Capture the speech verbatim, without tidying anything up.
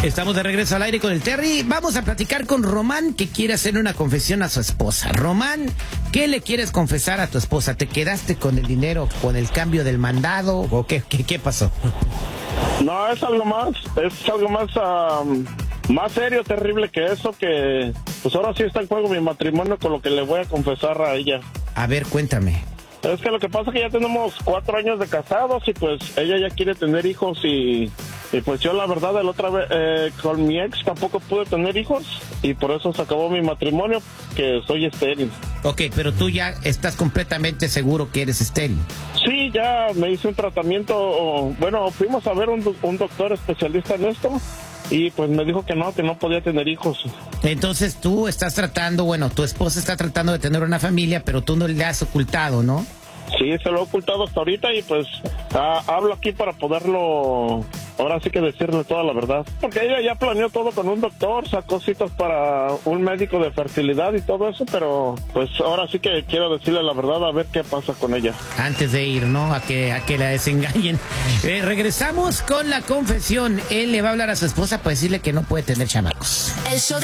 Estamos de regreso al aire con el Terry. Vamos a platicar con Román, que quiere hacer una confesión a su esposa. Román, ¿qué le quieres confesar a tu esposa? ¿Te quedaste con el dinero, con el cambio del mandado o qué, qué, qué pasó? No, es algo más, es algo más, um, más serio, terrible que eso, que pues ahora sí está en juego mi matrimonio con lo que le voy a confesar a ella. A ver, cuéntame. Es que lo que pasa es que ya tenemos cuatro años de casados y pues ella ya quiere tener hijos y, y pues yo la verdad la otra vez eh, con mi ex tampoco pude tener hijos y por eso se acabó mi matrimonio, que soy estéril. Ok, pero tú ya estás completamente seguro que eres estéril. Sí, ya me hice un tratamiento, bueno, fuimos a ver un, un doctor especialista en esto y pues me dijo que no, que no podía tener hijos. Entonces tú estás tratando, bueno, tu esposa está tratando de tener una familia, pero tú no le has ocultado, ¿no? Sí, se lo he ocultado hasta ahorita y pues ah, hablo aquí para poderlo, ahora sí que decirle toda la verdad. Porque ella ya planeó todo con un doctor, sacó citas para un médico de fertilidad y todo eso, pero pues ahora sí que quiero decirle la verdad a ver qué pasa con ella. Antes de ir, ¿no? A que, a que la desengañen. Eh, regresamos con la confesión. Él le va a hablar a su esposa para decirle que no puede tener chamacos. El show de